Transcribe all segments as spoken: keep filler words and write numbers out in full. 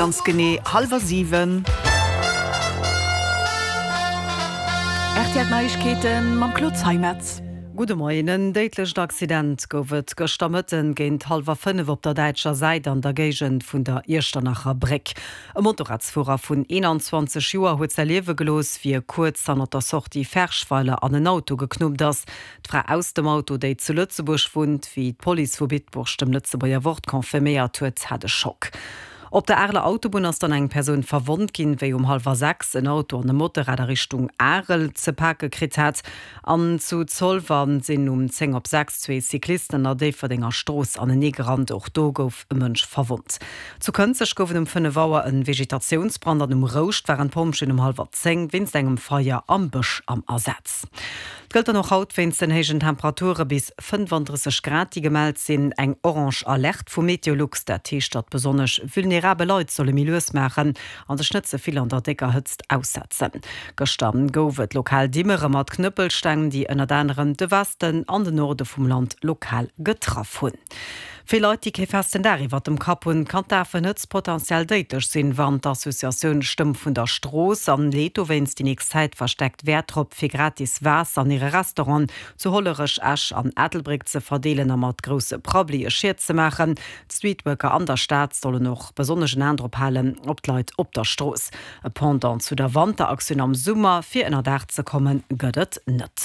ganz gené halber sieben. Er Neuigkeiten mam Klotzheimetz. Gute Morgen, deitlecht Accident gouft gestammeten géint halber fünf op der deitscher Seite an der Gegend vun der Irsternacher Breck. E Motorradsfuer vun einundzwanzig Joer huet ze Liewe gelos, wie kurz an der Sortie Ferschweile an ein Auto geknummt ass. D'Frau aus dem Auto, déi zu Lützeburg wohnt, wie d' Police vu Bitburg dem Lützeburger Wort konfirméiert huet, hat Schock. Op der Erle Autobahn ass dann eng Person verwundt ginn, wéi um halber sechs ein Auto an de Motorrad Richtung Arel ze Park gekrit hat. An zu Zollwaren sinn um zehn op sechs zwei Cyklisten a déi verdinger Stroos an den Negerrand och do gouf e Mënsch verwundt. Zu Kënzech goufen um fënne Wauer en Vegetationsbrand an um Roust waren Pomschen um halber zehn, winst engem Feier am Bësch am Ersatz. Gëlt er noch haut wennns den hegen Temperature bis fünfunddreißig Grad die gemeldt sinn eng Orange Alert vu Meteorlux der Teestadt besonnech vulnerable Leute solle Milieus machen an der Schnëtze viel an der Decker hëtzt aussetzen. Gestammen goufet lokal dimmere mat Knüppelstangen, die ënner anderen de Westen an den Norde vum Land lokal getraff hunn. Viele Leute, die festen dariw dem Kap hun kann dafen nëtz potenziell déitech sinn, wann d'Assoziatioun Stëmm vun der Stroos an Leto wenns die nächst Zeit versteckt Wertrop fir gratis Was an ihre Restaurant zu hollerech Asch an Ädelbrig ze verdeelen a mat grosse Problie schier ze machen. Streetworker an der Stadt sollen noch besonneschen Androp halen op d'Leit op der Stroos. E Pendant zu der Wanderaktion am Summer fir ënner Dach ze kommen gëtt net.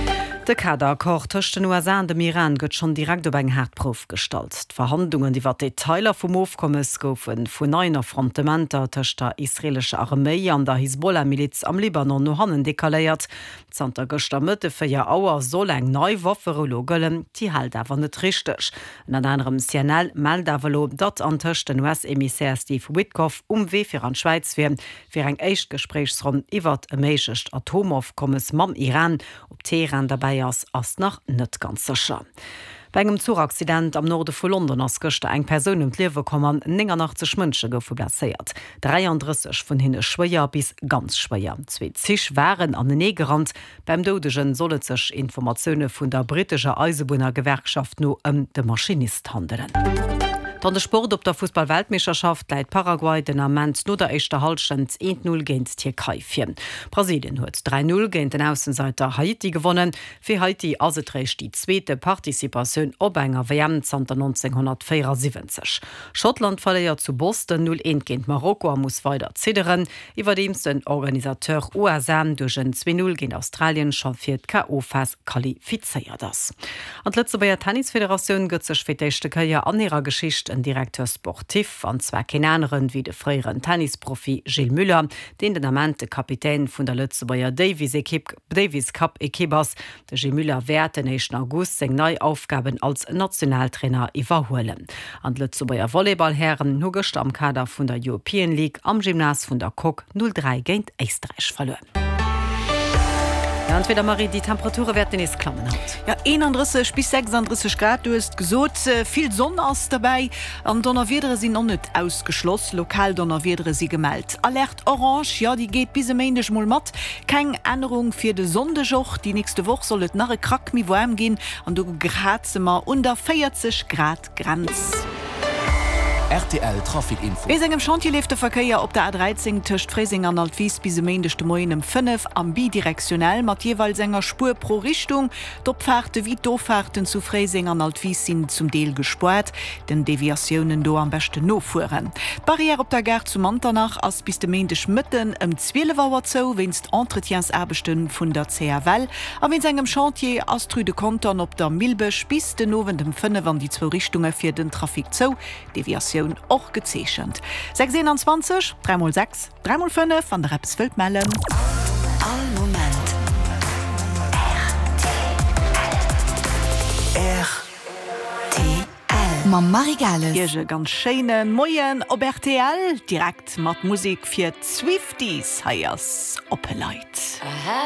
De Kaderkoch tëcht den U S A an dem Iran gëtt schon direkt op eng Herdprof stalt. D'Verhandlungen iwwer Detailer vum Ofkommes goufen vun neun Affrontementer tëcht der israelsche Armee an der Hisbollah-Miliz am Libanon no hannen dekaléiert. Zanter gëchter Mëtte fir Auer soll eng neu Wafferolo gëllen, die halt awer net richteg. An anderem C N L meldt avelo, dat antëcht den U S-Emissär Steve Witkoff um wee fir an Schweiz fir fir eng éicht Gesprächsron iwwer e méigecht Atomaufkommes mam Iran op Teheran dabei ass ass nach net ganz sicher. Bei engem Zugaccident am Norde vu London ass gëchte eng Perun um d'Liewe kommen neunzig Mënsche goufe blesséiert. dreiunddreißig vun hinne schwéier bis ganz schwéier. Zwei Zich waren an den Negerrand. Beim Dodegen sollet sech Informationoune vun der britescher Eisebunner Gewerkschaft no ëm de Maschinist handelen. Dann der Sport op der Fußball-Weltmeisterschaft leiit Paraguay den Amment no der eischter Haltstand eins null géint Türkei fir. Brasilien huet drei null géint den Aussenseiter Haiti gewonnen. Fir Haiti aseträcht die zweete Partizipatioun op enger W M zanter neunzehnhundertvierundsiebzig. Schottland verléiert zu Boston null eins géint Marokko muss weiter zederen. Iwerdeems den Organisateur U S A duch en zwei null géint Australien schon fir d K O-Phase qualifizeiert das. An letze bei der Tennisföderation gëtt sech fir d'échte Karriere an ihrer Geschicht ein Direktor sportiv an zwei Kenaneren wie de freieren Tennisprofi Gilles Müller, den den amante Kapitän vun der Lützeburger Davis Davis Cup Ekebers. De Gilles Müller werd den nächsten August seg neue Aufgaben als Nationaltrainer iwwerhoelen. An Lützeburger Volleyballherren nugecht am Kader vun der European League am Gymnas vun der Kok null drei géint Eistreich verloren. Ja, entweder Marie, die Temperatur werden es klammen hat. Ja, einunddreißig bis sechsunddreißig Grad, du hast gesot, äh, viel Sonne aus dabei. Am Donnerwiedere sind noch nicht ausgeschlossen. Lokal Donnerwiedere sie gemeldet. Alert Orange, ja, die geht bis am Ende mal matt. Keine Änderung für den Sonntag. Die nächste Woche soll es nachher krack mit warm gehen. Und du gerade mal unter vierzig Grad Grenz. R T L Trafikinfo. Wes engem Chantier lief der Verkeier op der A dreizehn tëcht Freising an Altwies bis em Meendeste Moien em fünf am bidirektionell mat jeweils enger Spur pro Richtung. D'Opfahrte wie d'Offahrten zu Freising an Altwies sind zum Deel gespoert, den Deviationen do am beste no fuhren. Barriere op der Gare zu Manternach ass bis de Meendech Mëtten em Zwielewauer zo winst Entretiensarbechten vun der C H W. A wins engem Chantier ass trüde Kontern op der Milbech bis den Nowen dem fünf an die zwei Richtungen fir den Trafik zo. Deviation auch gezeschend. sechs einundzwanzig, drei mal sechs, drei mal fünf an der Rapsfeld melden. All Moment. R T L. Ma Marigales. Hier ganz schönen Moien ob R T L. Direkt mit Musik für Swifties. Heiers Opelite.